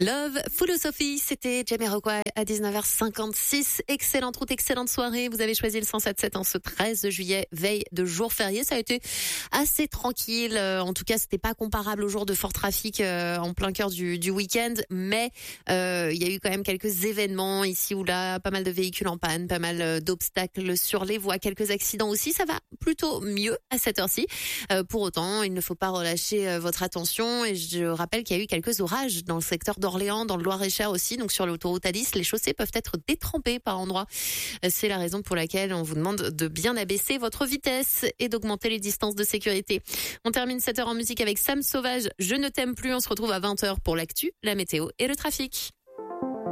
Love Philosophy, c'était Jamiroquai à 19h56. Excellente route, excellente soirée. Vous avez choisi le 107.7 en ce 13 juillet, veille de jour férié. Ça a été assez tranquille. En tout cas, c'était pas comparable au jour de fort trafic en plein cœur du week-end. Mais il y a eu quand même quelques événements ici ou là, pas mal de véhicules en panne, pas mal d'obstacles sur les voies, quelques accidents aussi. Ça va plutôt mieux à cette heure-ci. Pour autant, il ne faut pas relâcher votre attention. Et je rappelle qu'il y a eu quelques orages dans le secteur d'Orléans, dans le Loir-et-Cher aussi. Donc sur l'autoroute A10, les chaussées peuvent être détrempées par endroits. C'est la raison pour laquelle on vous demande de bien abaisser votre vitesse et d'augmenter les distances de sécurité. On termine cette heure en musique avec Sam Sauvage, Je ne t'aime plus. On se retrouve à 20h pour l'actu, la météo et le trafic.